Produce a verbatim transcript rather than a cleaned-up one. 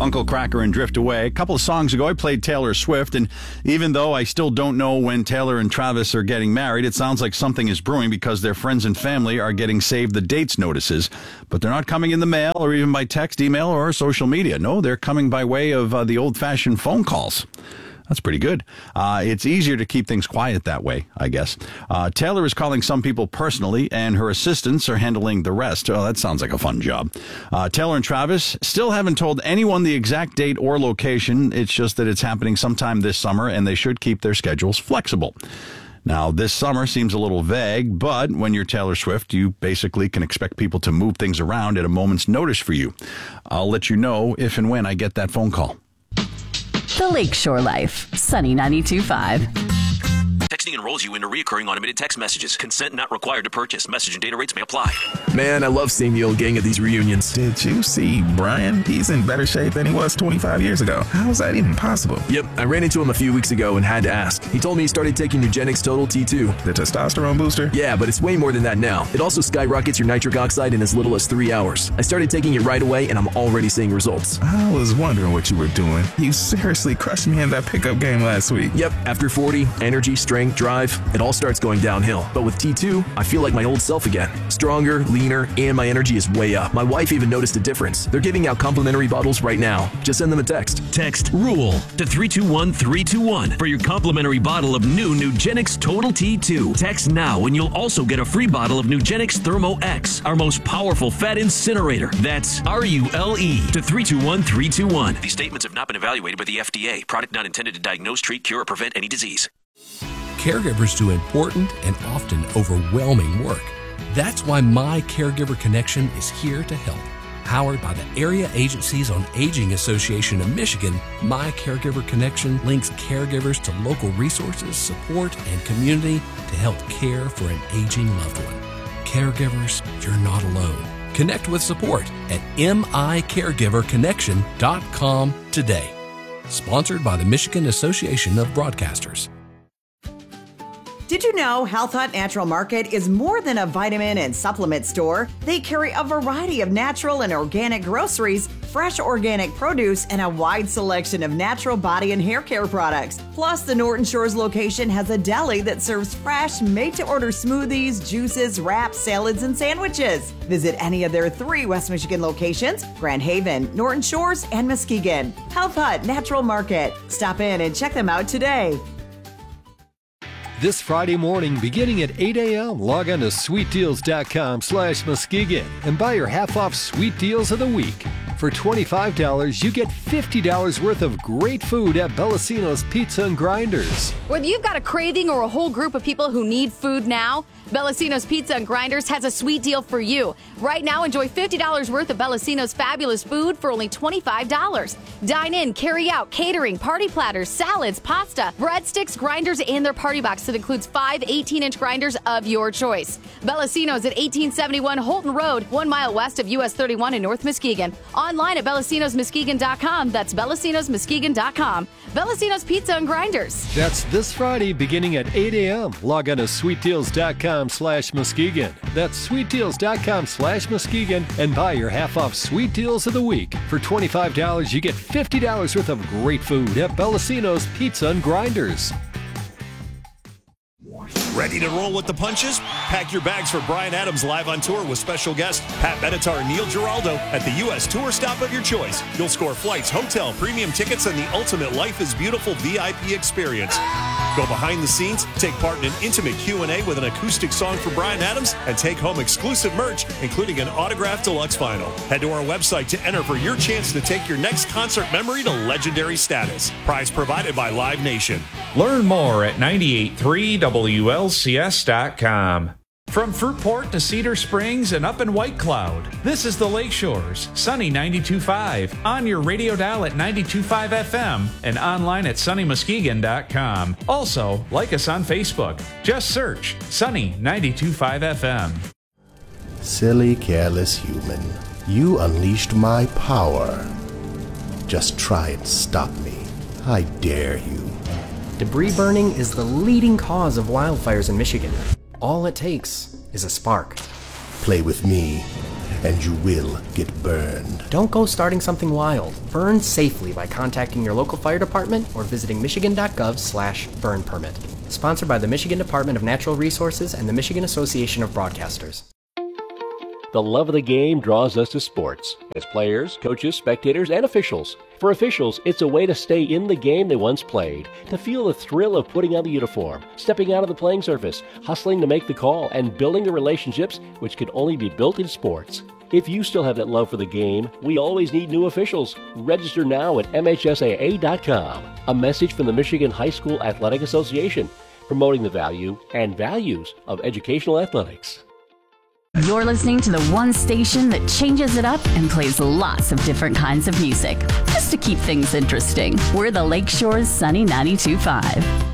Uncle Kracker and Drift Away. A couple of songs ago, I played Taylor Swift, and even though I still don't know when Taylor and Travis are getting married, it sounds like something is brewing because their friends and family are getting save the dates notices. But they're not coming in the mail or even by text, email, or social media. No, they're coming by way of uh, the old-fashioned phone calls. That's pretty good. Uh, it's easier to keep things quiet that way, I guess. Uh, Taylor is calling some people personally, and her assistants are handling the rest. Oh, that sounds like a fun job. Uh, Taylor and Travis still haven't told anyone the exact date or location. It's just that it's happening sometime this summer, and they should keep their schedules flexible. Now, this summer seems a little vague, but when you're Taylor Swift, you basically can expect people to move things around at a moment's notice for you. I'll let you know if and when I get that phone call. The Lakeshore Life, Sunny ninety-two point five. Texting enrolls you into recurring automated text messages. Consent not required to purchase. Message and data rates may apply. Man, I love seeing the old gang at these reunions. Did you see Brian? He's in better shape than he was twenty-five years ago. How is that even possible? Yep, I ran into him a few weeks ago and had to ask. He told me he started taking Nugenix Total T two. The testosterone booster? Yeah, but it's way more than that now. It also skyrockets your nitric oxide in as little as three hours. I started taking it right away, and I'm already seeing results. I was wondering what you were doing. You seriously crushed me in that pickup game last week. Yep, after forty, energy, strength, drive, it all starts going downhill. But with T two, I feel like my old self again. Stronger, leaner, and my energy is way up. My wife even noticed a difference. They're giving out complimentary bottles right now. Just send them a text. Text RULE to three two one three two one for your complimentary bottle of new Nugenix Total T two. Text now and you'll also get a free bottle of Nugenix Thermo X, our most powerful fat incinerator. That's R U L E to three two one three two one. These statements have not been evaluated by the F D A. Product not intended to diagnose, treat, cure, or prevent any disease. Caregivers do important and often overwhelming work. That's why My Caregiver Connection is here to help. Powered by the Area Agencies on Aging Association of Michigan, My Caregiver Connection links caregivers to local resources, support, and community to help care for an aging loved one. Caregivers, you're not alone. Connect with support at M I caregiver connection dot com today. Sponsored by the Michigan Association of Broadcasters. Did you know Health Hut Natural Market is more than a vitamin and supplement store? They carry a variety of natural and organic groceries, fresh organic produce, and a wide selection of natural body and hair care products. Plus, the Norton Shores location has a deli that serves fresh, made-to-order smoothies, juices, wraps, salads, and sandwiches. Visit any of their three West Michigan locations, Grand Haven, Norton Shores, and Muskegon. Health Hut Natural Market. Stop in and check them out today. This Friday morning, beginning at eight a.m., log on to sweet deals dot com slash Muskegon and buy your half-off Sweet Deals of the Week. For twenty-five dollars, you get fifty dollars worth of great food at Bellacino's Pizza and Grinders. Whether you've got a craving or a whole group of people who need food now, Bellacino's Pizza and Grinders has a sweet deal for you. Right now, enjoy fifty dollars worth of Bellacino's fabulous food for only twenty-five dollars. Dine in, carry out, catering, party platters, salads, pasta, breadsticks, grinders, and their party box that includes five eighteen-inch grinders of your choice. Bellacino's at eighteen seventy-one Holton Road, one mile west of U S thirty-one in North Muskegon. Online at Bellacinos Muskegon dot com. That's Bellacinos Muskegon dot com. Bellacino's Pizza and Grinders. That's this Friday beginning at eight a.m. Log on to sweet deals dot com slash Muskegon. That's sweet deals dot com slash Muskegon and buy your half-off Sweet Deals of the Week. For twenty-five dollars, you get fifty dollars worth of great food at Bellacino's Pizza and Grinders. Ready to roll with the punches? Pack your bags for Bryan Adams live on tour with special guests Pat Benatar and Neil Giraldo at the U S tour stop of your choice. You'll score flights, hotel, premium tickets, and the ultimate Life is Beautiful V I P experience. Go behind the scenes, take part in an intimate Q and A with an acoustic song for Bryan Adams, and take home exclusive merch, including an autographed deluxe vinyl. Head to our website to enter for your chance to take your next concert memory to legendary status. Prize provided by Live Nation. Learn more at ninety-eight point three W L C S dot com. From Fruitport to Cedar Springs and up in White Cloud, this is the Lakeshores, Sunny ninety-two point five, on your radio dial at ninety-two point five F M and online at sunny muskegon dot com. Also, like us on Facebook. Just search Sunny ninety-two point five F M. Silly, careless human, you unleashed my power. Just try and stop me. I dare you. Debris burning is the leading cause of wildfires in Michigan. All it takes is a spark. Play with me, and you will get burned. Don't go starting something wild. Burn safely by contacting your local fire department or visiting michigan.gov slash burn permit. Sponsored by the Michigan Department of Natural Resources and the Michigan Association of Broadcasters. The love of the game draws us to sports, as players, coaches, spectators, and officials. For officials, it's a way to stay in the game they once played, to feel the thrill of putting on the uniform, stepping out of the playing surface, hustling to make the call, and building the relationships which can only be built in sports. If you still have that love for the game, we always need new officials. Register now at M H S A A dot com. A message from the Michigan High School Athletic Association, promoting the value and values of educational athletics. You're listening to the one station that changes it up and plays lots of different kinds of music, just to keep things interesting. We're the Lakeshore's Sunny ninety-two point five.